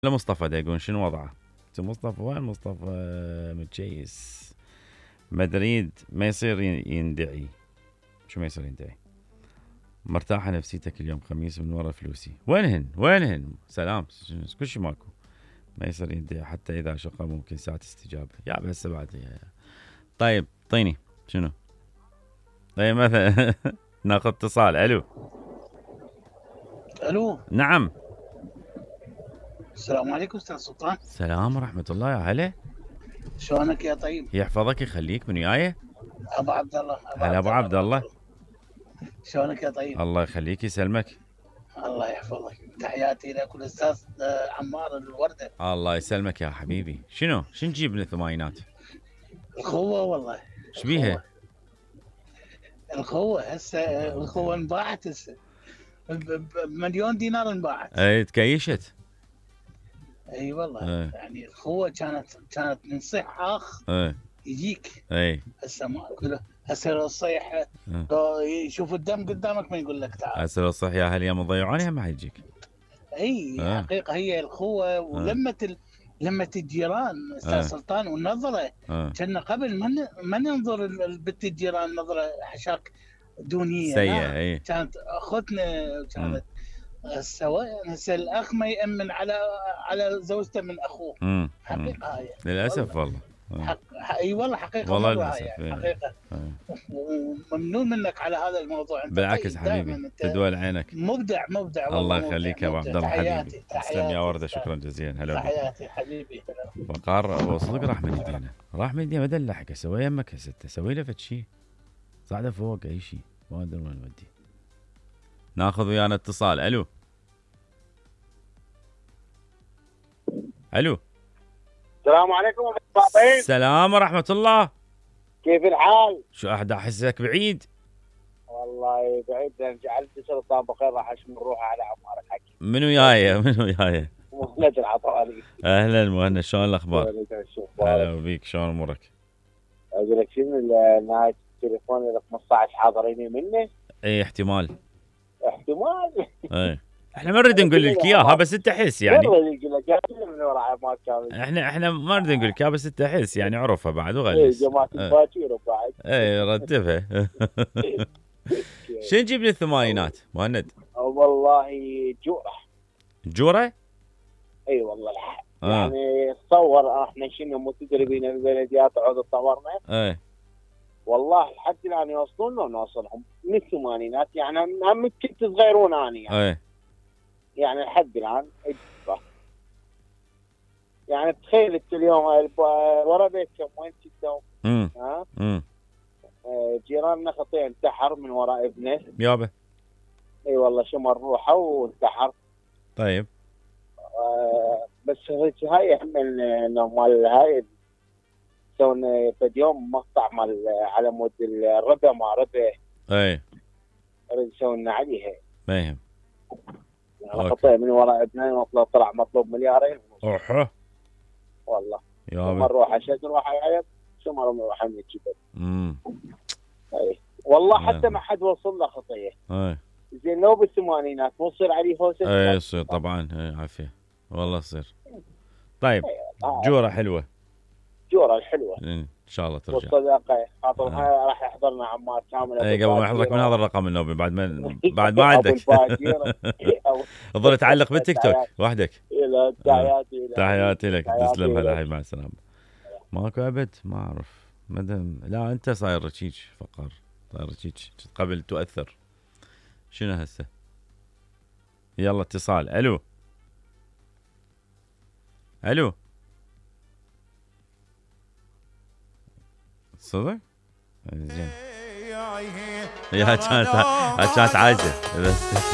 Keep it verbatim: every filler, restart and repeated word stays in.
لمصطفى دا يقول شنو وضعه؟ مصطفى وين مصطفى متشيس مدريد ما يصير يندعي. شو ما يصير يندعي؟ مرتاحة نفسيتك اليوم خميس من ورا فلوسي. وينهن وينهن؟ سلام كل شيء ماكو. ما يصير يندعي حتى إذا شقة ممكن ساعة استجابة. يا بس بعد. طيب طيني شنو؟ طيب مثلا ناخذ اتصال. ألو الو. نعم. السلام عليكم استاذ سلطان. السلام ورحمة الله. يا هلا. شلونك يا طيب؟ يحفظك يخليك. من وياي؟ ابو عبد الله. هلا ابو عبد الله. شلونك يا طيب؟ الله يخليك يسلمك. الله يحفظك. تحياتي لك والاستاذ عمار الوردة. الله يسلمك يا حبيبي. شنو شنو نجيب من الثمانينات؟ الخوة والله. ايش بيها؟ الخوة هسه الخوة انباعت هسه بمليون دينار انباعت. اي تكيشت. اي والله. ايه. يعني الخوة كانت كانت من صيح اخ ايه. يجيك. اي هسه ما كله هسه الصيح يشوف الدم قدامك ما يقول لك تعال. هسه لو صح يا هل يوم تضيعونها ما حيجيك. اي اه. حقيقة هي الخوة ولمة ال... لمة الجيران استاذ اه. سلطان والنظرة. اه. كنا قبل ما ن... ما ننظر البت الجيران نظرة حشاك دونية سيئة. اي كانت اخوتنا كانت سواء. هسه الاخ ما يامن على على زوجته من اخوه. امم حقيقة هاي للاسف والله. حق... اي والله حقيقة والله مرة للاسف. هاي ايه. حقيقة. ايه. وممنون منك على هذا الموضوع. انت بالعكس طيب حبيبي انت تدول عينك. مبدع مبدع الله والله. يخليك يا ابو عبد الله حبيبي. تسلم يا ورده. تحياتي. شكرا جزيلا. هلا بك. تحياتي حبيبي. فقار هو صدق راح من يدينا. راح من يدينا. ما دلحك اسوي يمك هسه سوي له فد شيء. صعده فوق اي شيء. ما ادري وين نودي. ناخذ ويانا اتصال. الو الو. السلام عليكم ابو الطاطين. السلام ورحمة الله. كيف الحال؟ شو احد احسك بعيد؟ والله بعيد. جعلت سلطان بخير راح اشم الروح على عمار الحكي. من وياي من وياي؟ مهند العطاري. اهلا مهند. شلون الاخبار؟ هلا بيك. شلون امورك؟ اقول لك شنو نهايه التليفون اللي خمسة عشر حاضريني منه؟ اي احتمال. احتمال. اي احنا ما نريد نقول لك اياها بس انت حس يعني. من ورا عمار كامل. احنا احنا ما نريد نقول لك اياها بس انت حس يعني. عرفها بعد اي وغلس. جماعه الباكير بعد. اي رتبها. شو نجيب للثمانينات مهند؟ والله جوره. جوره؟ اي والله الحق. آه. يعني تصور احنا شنو متدربين البلديات عود تطورنا. ايه والله لحد الان يوصلون ونوصلهم من الثمانينات. يعني هم كنت صغيرون اني يعني. ايه. يعني لحد الان اجبه. يعني تخيل انت اليوم ورا بيتكم وين تدوم؟ امم ها؟ امم جيراننا خطير انتحر من وراء ابنه. يابا. اي والله شمر روحه وانتحر. طيب. آه بس هاي هم مال هاي سوينا فد يوم مقطع مال على مود الربا ما ربا. اي نريد سوينا عليها. ما يهم. يعني خطير من وراء ابنه مطلوب طلع مطلوب مليارين. اوحه والله. يابا. شمر روحه شد روحه عيب. شمر روحه من الجبل. امم اي والله آه. حتى ما حد وصل له خطيه. اي زين لو بالثمانينات وصل عليه فوز. اي يصير طبعا. اي عافيه والله يصير. طيب جوره حلوه. جوره الحلوه ان شاء الله ترجع. والصداقه خاطرها آه. راح يحضرنا عمار كامل. اي قبل ما يحضرك من هذا الرقم النوبي بعد ما بعد ما عندك. تظل تعلق بالتيك توك وحدك. تحياتي لك. تحياتي لك. تسلم. هلا هاي مع السلامه. ماكو ابد ما اعرف مدام. لا انت صاير رشيج فقر. صاير رشيج قبل تؤثر. شنو هسه؟ يلا اتصال. الو الو. صدق؟ زين. يا كانت كانت عاجه بس.